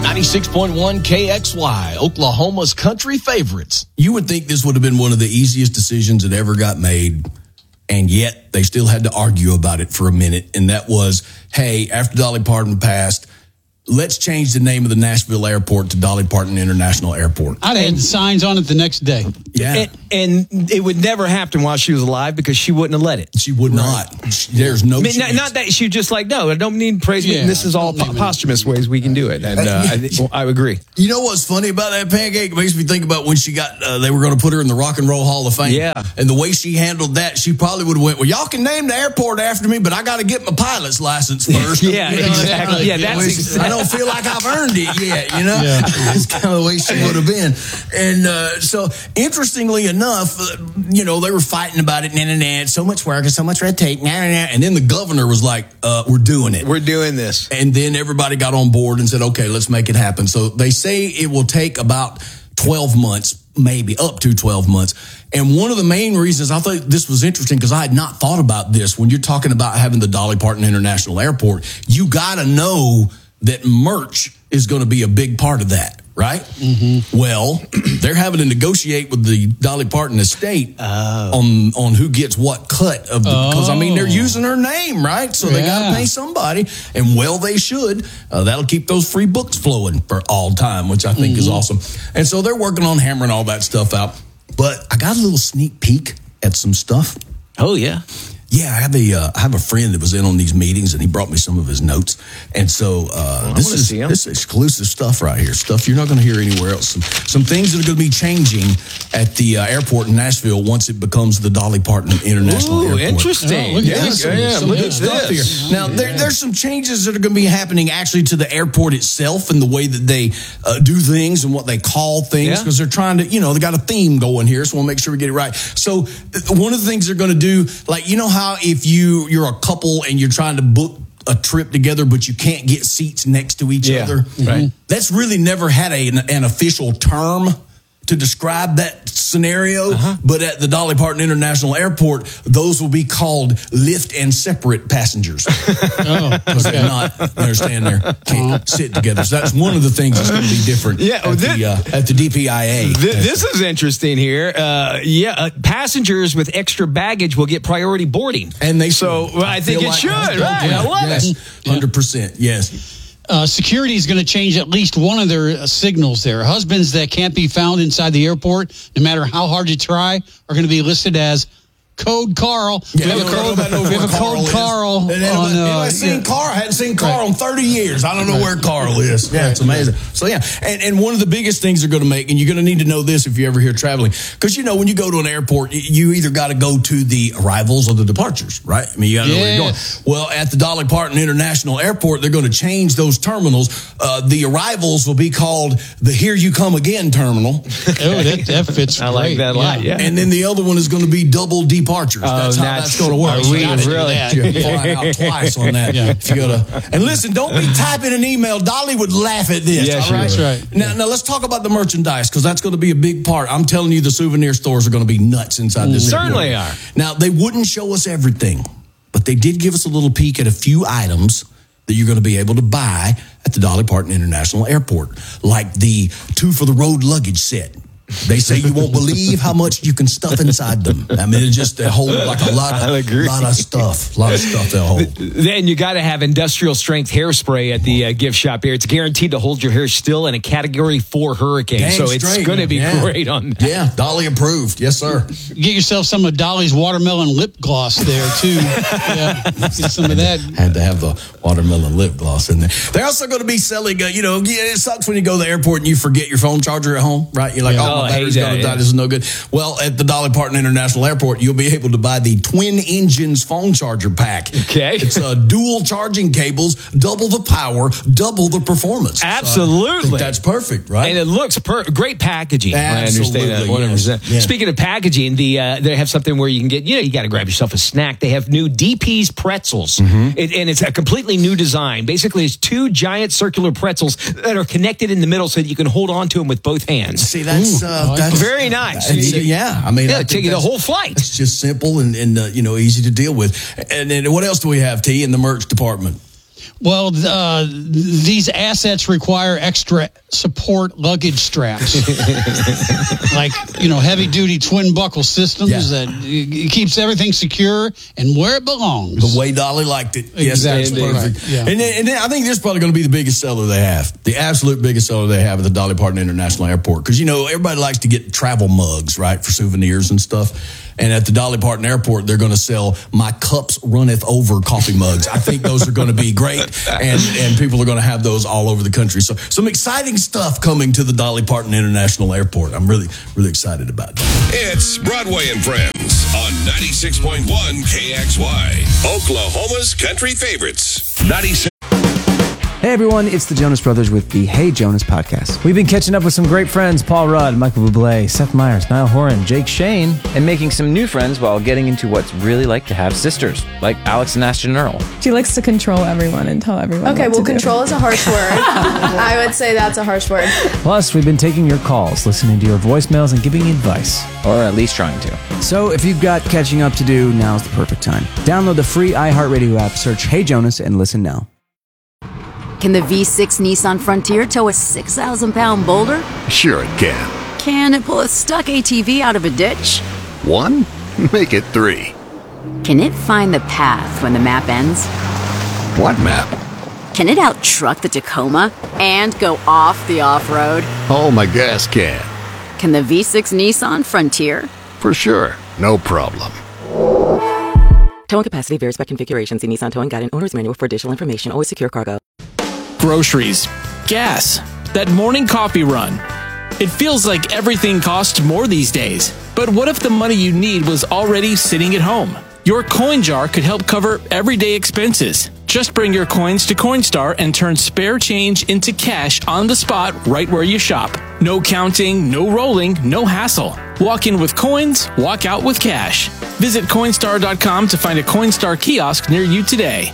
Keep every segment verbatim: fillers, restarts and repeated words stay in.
ninety-six point one K X Y, Oklahoma's country favorites. You would think this would have been one of the easiest decisions that ever got made, and yet they still had to argue about it for a minute, and that was, hey, after Dolly Parton passed, let's change the name of the Nashville airport to Dolly Parton International Airport. I'd have had signs on it the next day. Yeah. And, and it would never happen while she was alive because she wouldn't have let it. She would not. There's no I mean, chance. not, not that she was just like, no, I don't need praise. Yeah, this is all po- posthumous ways we can do it. And uh, I, think, well, I agree. You know what's funny about that pancake? It makes me think about when she got, uh, they were going to put her in the Rock and Roll Hall of Fame. Yeah. And the way she handled that, she probably would have went, well, y'all can name the airport after me, but I got to get my pilot's license first. Yeah, You know, exactly. Yeah, that's I exactly. don't feel like I've earned it yet, you know? Yeah. It's kind of the way she would have been. And uh, so, interestingly enough, uh, you know, they were fighting about it, nah, nah, nah, it's so much work and so much red tape, nah, nah, nah. And then the governor was like, uh, we're doing it. We're doing this. And then everybody got on board and said, okay, let's make it happen. So they say it will take about twelve months, maybe up to twelve months. And one of the main reasons I thought this was interesting, because I had not thought about this, when you're talking about having the Dolly Parton International Airport, you got to know that merch is going to be a big part of that, right? Mm-hmm. Well, they're having to negotiate with the Dolly Parton estate oh. on on who gets what cut of the, because oh. I mean they're using her name, right? So they yeah. got to pay somebody, and well they should. Uh, that'll keep those free books flowing for all time, which I think mm-hmm. is awesome. And so they're working on hammering all that stuff out. But I got a little sneak peek at some stuff. Oh yeah. Yeah, I have a uh, I have a friend that was in on these meetings, and he brought me some of his notes. And so uh, well, this is this is exclusive stuff right here. Stuff you're not going to hear anywhere else. Some, some things that are going to be changing at the uh, airport in Nashville once it becomes the Dolly Parton International Ooh, Airport. interesting. Oh, look at Yeah, this. some, yeah, some look good at stuff this. here. Now there, there's some changes that are going to be happening actually to the airport itself and the way that they uh, do things and what they call things, because Yeah. they're trying to, you know, they got a theme going here, so we'll make sure we get it right. So uh, one of the things they're going to do, like, you know how if you you're a couple and you're trying to book a trip together, but you can't get seats next to each Yeah, other. right. That's really never had a, an, an official term to describe that scenario. Uh-huh. But at the Dolly Parton International Airport, those will be called lift and separate passengers. Oh, Because they're not, understand, they can't sit together. So that's one of the things that's going to be different Yeah, at, this- the, uh, at the D P I A. Th- this is interesting here. Uh, yeah, uh, passengers with extra baggage will get priority boarding. And they So should. well, I think feel it like should. that's Right. good. I love yes. it. one hundred percent. Yes. Uh, security is going to change at least one of their uh, signals there. Husbands that can't be found inside the airport, no matter how hard you try, are going to be listed as Code Carl. Yeah, we have a code, we have a code Carl. And then, on, you know, uh, I seen yeah. Carl. I hadn't seen Carl Right. in thirty years. I don't know where Carl is. Yeah, it's amazing. So yeah, and, and one of the biggest things they're going to make, and you're going to need to know this if you're ever here traveling, because you know when you go to an airport, you either got to go to the arrivals or the departures, right? I mean, you got to know where you're going. Yes. Well, at the Dolly Parton International Airport, they're going to change those terminals. Uh, the arrivals will be called the Here You Come Again terminal, Oh, that, that fits I like great. that a lot, yeah. and then the other one is going to be double departures. That's how that's going to work. Are So we you gotta do really? that. You're flying out twice on that. Yeah. If you go to, and listen, don't be typing an email. Dolly would laugh at this. Yeah, all sure. right? That's right. Now, now let's talk about the merchandise, because that's going to be a big part. I'm telling you, the souvenir stores are going to be nuts inside this. Certainly airport. are. Now, they wouldn't show us everything, but they did give us a little peek at a few items that you're going to be able to buy at the Dolly Parton International Airport, like the two for the road luggage set. They say you won't believe how much you can stuff inside them. I mean, it's just they hold like a lot I'll of, agree. lot of stuff, a lot of stuff they'll hold. Then you got to have industrial strength hairspray at the uh, gift shop here. It's guaranteed to hold your hair still in a category four hurricane. Dang so it's straight, going to be yeah. great on that. Yeah, Dolly approved. Yes, sir. Get yourself some of Dolly's watermelon lip gloss there, too. Yeah, get some of that. Had to have the watermelon lip gloss in there. They're also going to be selling, uh, you know, yeah, it sucks when you go to the airport and you forget your phone charger at home, right? You're like, Yeah. oh, Oh, my I hate battery's that, going to die. yeah. This is no good. Well, at the Dolly Parton International Airport, you'll be able to buy the Twin Engines phone charger pack. Okay. It's uh, dual charging cables, double the power, double the performance. So I Absolutely. think that's perfect, right? And it looks per- great packaging. I understand that Absolutely, one hundred percent. yes. Yeah. Speaking of packaging, the uh, they have something where you can get, you know, you got to grab yourself a snack. They have new D P's pretzels. Mm-hmm. It, and it's a completely new design. Basically, it's two giant circular pretzels that are connected in the middle so that you can hold on to them with both hands. See, that's, uh, that's Very nice. It's- yeah, I mean, I Yeah, think take you the that's- whole flight. It's just simple and, and uh, you know, easy to deal with. And then what else do we have, T, in the merch department? Well, uh, these assets require extra support luggage straps, like, you know, heavy-duty twin buckle systems yeah. that it keeps everything secure and where it belongs. The way Dolly liked it. Exactly. Yes, that's perfect. Right. Yeah. And, then, and then I think this is probably going to be the biggest seller they have, the absolute biggest seller they have at the Dolly Parton International Airport. Because, you know, everybody likes to get travel mugs, right, for souvenirs and stuff. And at the Dolly Parton Airport, they're going to sell My Cups Runneth Over coffee mugs. I think those are going to be great, and, and people are going to have those all over the country. So some exciting stuff coming to the Dolly Parton International Airport. I'm really, really excited about that. It's Broadway and Friends on ninety-six point one K X Y, Oklahoma's country favorites. ninety-six. Hey everyone, it's the Jonas Brothers with the Hey Jonas podcast. We've been catching up with some great friends, Paul Rudd, Michael Bublé, Seth Meyers, Niall Horan, Jake Shane, and making some new friends while getting into what's really like to have sisters, like Alex and Ashton Earl. She likes to control everyone and tell everyone Okay, what well, to control do. is a harsh word. I would say that's a harsh word. Plus, we've been taking your calls, listening to your voicemails, and giving you advice. Or at least trying to. So if you've got catching up to do, now's the perfect time. Download the free iHeartRadio app, search Hey Jonas, and listen now. Can the V six Nissan Frontier tow a six thousand pound boulder? Sure it can. Can it pull a stuck A T V out of a ditch? One? Make it three. Can it find the path when the map ends? What map? Can it out-truck the Tacoma and go off the off-road? Oh, my gas can. Can the V six Nissan Frontier? For sure. No problem. Towing capacity varies by configuration. See Nissan Towing Guide and Owner's Manual for additional information. Always secure cargo. Groceries, gas, that morning coffee run. It feels like everything costs more these days. But what if the money you need was already sitting at home? Your coin jar could help cover everyday expenses. Just bring your coins to Coinstar and turn spare change into cash on the spot right where you shop. No counting, no rolling, no hassle. Walk in with coins, walk out with cash. Visit Coinstar dot com to find a Coinstar kiosk near you today.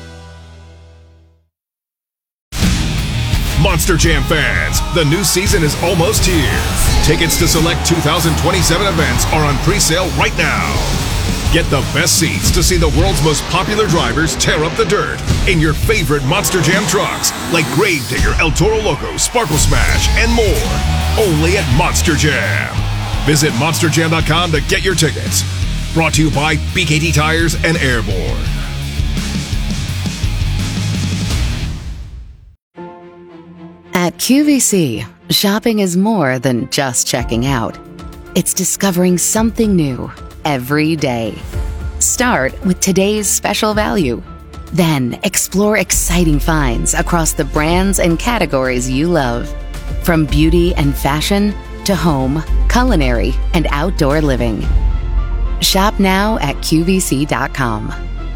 Monster Jam fans, the new season is almost here. Tickets to select two thousand twenty-seven events are on pre-sale right now. Get the best seats to see the world's most popular drivers tear up the dirt in your favorite Monster Jam trucks, like Gravedigger, El Toro Loco, Sparkle Smash, and more. Only at Monster Jam. Visit Monster Jam dot com to get your tickets. Brought to you by B K T Tires and Airborne. At Q V C, shopping is more than just checking out. It's discovering something new every day. Start with today's special value. Then explore exciting finds across the brands and categories you love. From beauty and fashion to home, culinary, and outdoor living. Shop now at Q V C dot com.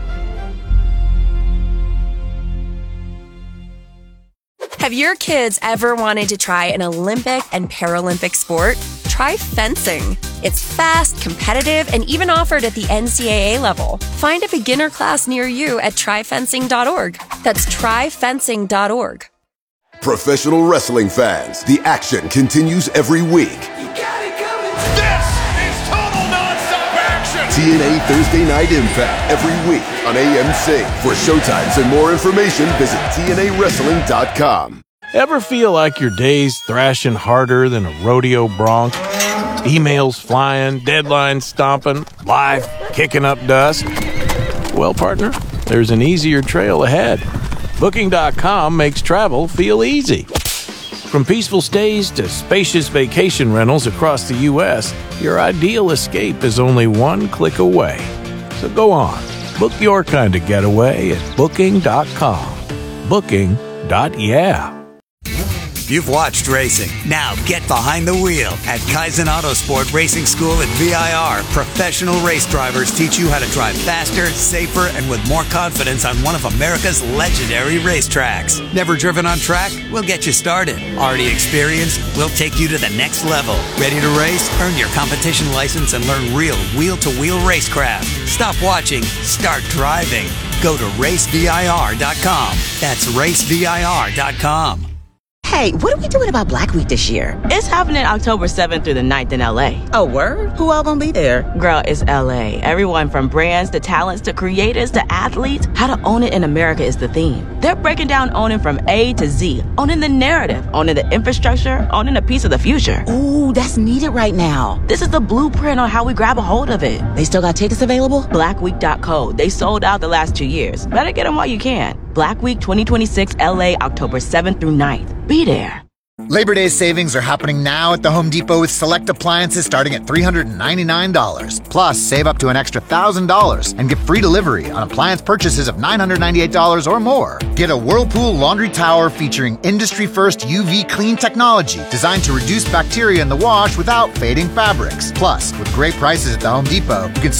Have your kids ever wanted to try an Olympic and Paralympic sport? Try fencing. It's fast, competitive, and even offered at the N C double A level. Find a beginner class near you at try fencing dot org. That's try fencing dot org. Professional wrestling fans, the action continues every week. This is total nonstop action! T N A Thursday Night Impact every week on A M C. For showtimes and more information, visit T N A wrestling dot com. Ever feel like your day's thrashing harder than a rodeo bronc? Emails flying, deadlines stomping, life kicking up dust? Well, partner, there's an easier trail ahead. Booking dot com makes travel feel easy. From peaceful stays to spacious vacation rentals across the U S, your ideal escape is only one click away. So go on, book your kind of getaway at Booking dot com. Booking. Yeah. You've watched racing. Now get behind the wheel. At Kaizen Autosport Racing School at V I R, professional race drivers teach you how to drive faster, safer, and with more confidence on one of America's legendary racetracks. Never driven on track? We'll get you started. Already experienced? We'll take you to the next level. Ready to race? Earn your competition license and learn real wheel-to-wheel racecraft. Stop watching. Start driving. Go to race V I R dot com. That's race V I R dot com. Hey, what are we doing about Black Week this year? It's happening October seventh through the ninth in L A. Oh, word? Who all gonna be there? Girl, it's L A. Everyone from brands to talents to creators to athletes. How to own it in America is the theme. They're breaking down owning from A to Z. Owning the narrative, owning the infrastructure, owning a piece of the future. Ooh, that's needed right now. This is the blueprint on how we grab a hold of it. They still got tickets available? black week dot co. They sold out the last two years. Better get them while you can. Black Week twenty twenty-six L A, October seventh through ninth. Be there. Labor Day savings are happening now at the Home Depot with select appliances starting at three hundred ninety-nine dollars. Plus, save up to an extra one thousand dollars and get free delivery on appliance purchases of nine hundred ninety-eight dollars or more. Get a Whirlpool laundry tower featuring industry-first U V clean technology designed to reduce bacteria in the wash without fading fabrics. Plus, with great prices at the Home Depot, you can